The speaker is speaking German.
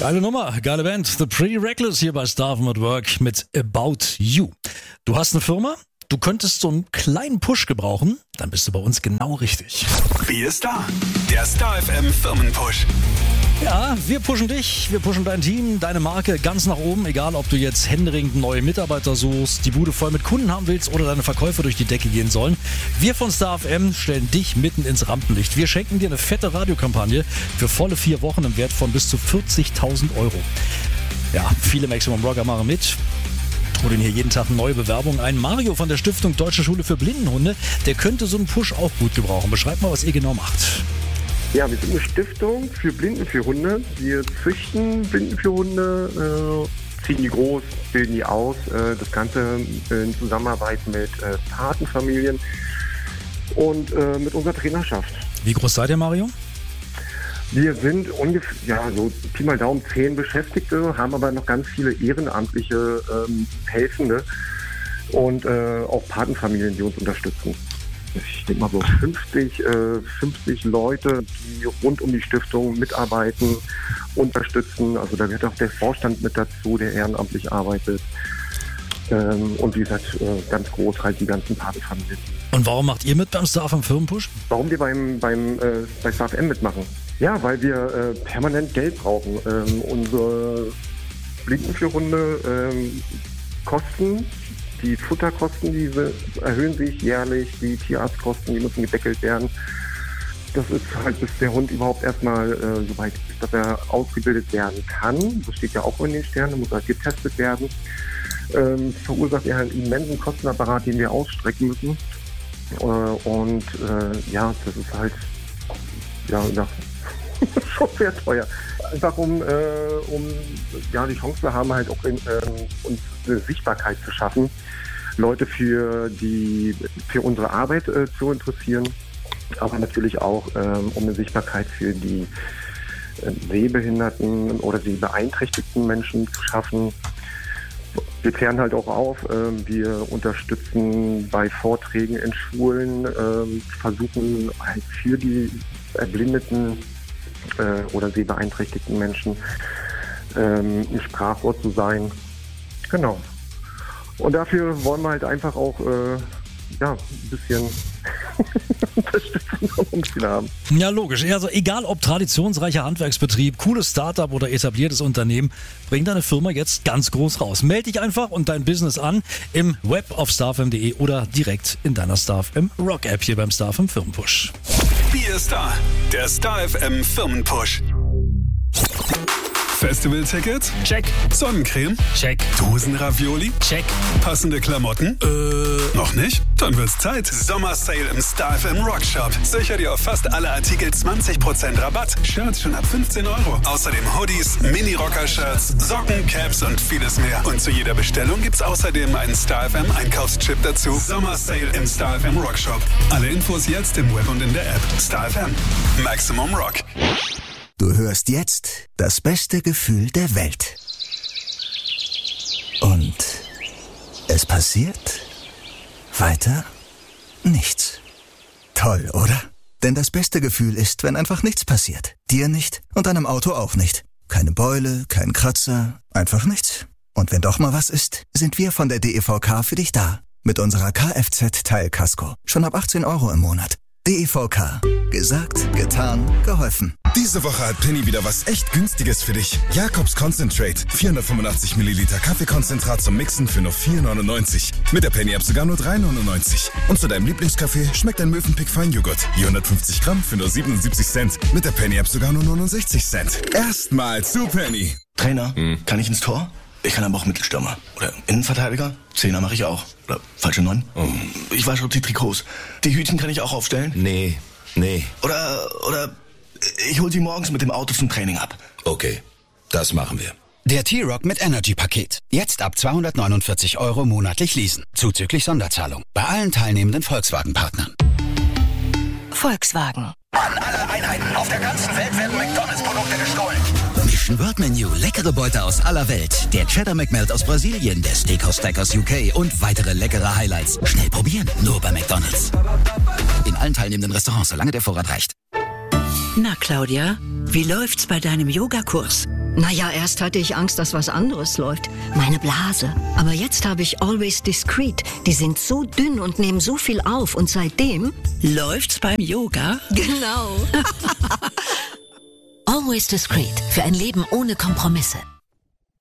Geile Nummer, geile Band. The Pretty Reckless hier bei Star FM at Work mit About You. Du hast eine Firma, du könntest so einen kleinen Push gebrauchen, dann bist du bei uns genau richtig. Wie ist da? Der Star FM Firmenpush. Ja, wir pushen dich, wir pushen dein Team, deine Marke ganz nach oben, egal ob du jetzt händeringend neue Mitarbeiter suchst, die Bude voll mit Kunden haben willst oder deine Verkäufe durch die Decke gehen sollen. Wir von Star FM stellen dich mitten ins Rampenlicht. Wir schenken dir eine fette Radiokampagne für volle 4 Wochen im Wert von bis zu 40.000 €. Ja, viele Maximum Rocker machen mit. Holen hier jeden Tag neue Bewerbungen ein. Mario von der Stiftung Deutsche Schule für Blindenhunde, der könnte so einen Push auch gut gebrauchen. Beschreib mal, was ihr genau macht. Ja, wir sind eine Stiftung für Blindenführhunde. Wir züchten Blindenführhunde, ziehen die groß, bilden die aus. Das Ganze in Zusammenarbeit mit Patenfamilien und mit unserer Trainerschaft. Wie groß seid ihr, Mario? Wir sind ungefähr, ja, so Pi mal Daumen 10 Beschäftigte, haben aber noch ganz viele ehrenamtliche Helfende und auch Patenfamilien, die uns unterstützen. Ich denke mal so 50 Leute, die rund um die Stiftung mitarbeiten, unterstützen. Also da gehört auch der Vorstand mit dazu, der ehrenamtlich arbeitet. Und wie gesagt, ganz groß halt die ganzen Patenfamilien. Und warum macht ihr mit beim Star FM Firmenpush? Warum wir bei Star FM mitmachen? Ja, weil wir permanent Geld brauchen. Unsere Blindenführhunde kosten. Die Futterkosten, diese erhöhen sich jährlich, die Tierarztkosten, die müssen gedeckelt werden. Das ist halt, bis der Hund überhaupt erstmal so weit ist, dass er ausgebildet werden kann. Das steht ja auch in den Sternen, muss halt getestet werden. Verursacht er einen immensen Kostenapparat, den wir ausstrecken müssen. Ja, das ist halt schon sehr teuer. Einfach um die Chance zu haben, halt auch uns eine Sichtbarkeit zu schaffen, Leute für unsere Arbeit zu interessieren, aber natürlich auch um eine Sichtbarkeit für die sehbehinderten oder sehbeeinträchtigten Menschen zu schaffen. Wir klären halt auch auf, wir unterstützen bei Vorträgen in Schulen, versuchen halt für die erblindeten oder sehbeeinträchtigten Menschen ein Sprachrohr zu sein. Genau. Und dafür wollen wir halt einfach auch ein bisschen Unterstützung und Umziehen haben. Ja, logisch. Also egal ob traditionsreicher Handwerksbetrieb, cooles Startup oder etabliertes Unternehmen, bring deine Firma jetzt ganz groß raus. Meld dich einfach und dein Business an im Web auf starfm.de oder direkt in deiner Star FM Rock App hier beim Star FM Firmenpush. Wie ist da? Der Star FM Firmenpush. Festivaltickets? Check. Sonnencreme? Check. Dosenravioli? Check. Passende Klamotten? Noch nicht? Dann wird's Zeit. Sommersale im Star FM Rockshop. Sicher dir auf fast alle Artikel 20% Rabatt. Shirts schon ab 15 €. Außerdem Hoodies, Mini-Rocker-Shirts, Socken, Caps und vieles mehr. Und zu jeder Bestellung gibt's außerdem einen Star FM Einkaufschip dazu. Sommersale im Star FM Rockshop. Alle Infos jetzt im Web und in der App. Star FM. Maximum Rock. Du hörst jetzt das beste Gefühl der Welt. Und es passiert weiter nichts. Toll, oder? Denn das beste Gefühl ist, wenn einfach nichts passiert. Dir nicht und deinem Auto auch nicht. Keine Beule, kein Kratzer, einfach nichts. Und wenn doch mal was ist, sind wir von der DEVK für dich da. Mit unserer Kfz-Teilkasko. Schon ab 18 € im Monat. DEVK. Gesagt, getan, geholfen. Diese Woche hat Penny wieder was echt Günstiges für dich. Jakobs Concentrate. 485 Milliliter Kaffeekonzentrat zum Mixen für nur 4,99. Mit der Penny-App sogar nur 3,99. Und zu deinem Lieblingskaffee schmeckt ein Mövenpick Feinjoghurt. Je 150 Gramm für nur 77 Cent. Mit der Penny-App sogar nur 69 Cent. Erstmal zu Penny. Trainer, kann ich ins Tor? Ich kann aber auch Mittelstürmer. Oder Innenverteidiger? Zehner mache ich auch. Oder falsche 9? Ich wasche auch die Trikots. Die Hütchen kann ich auch aufstellen? Nee. Oder ich hol sie morgens mit dem Auto zum Training ab. Okay, das machen wir. Der T-Rock mit Energy-Paket. Jetzt ab 249 € monatlich leasen. Zuzüglich Sonderzahlung. Bei allen teilnehmenden Volkswagen-Partnern. Volkswagen. An alle Einheiten auf der ganzen Welt werden McDonalds-Produkte gestohlen. Mission World Menu, leckere Beute aus aller Welt. Der Cheddar McMelt aus Brasilien, der Steakhouse Stack aus UK und weitere leckere Highlights. Schnell probieren, nur bei McDonalds. In allen teilnehmenden Restaurants, solange der Vorrat reicht. Na, Claudia, wie läuft's bei deinem Yogakurs? Naja, erst hatte ich Angst, dass was anderes läuft. Meine Blase. Aber jetzt habe ich Always Discreet. Die sind so dünn und nehmen so viel auf. Und seitdem... Läuft's beim Yoga? Genau. Always Discreet. Für ein Leben ohne Kompromisse.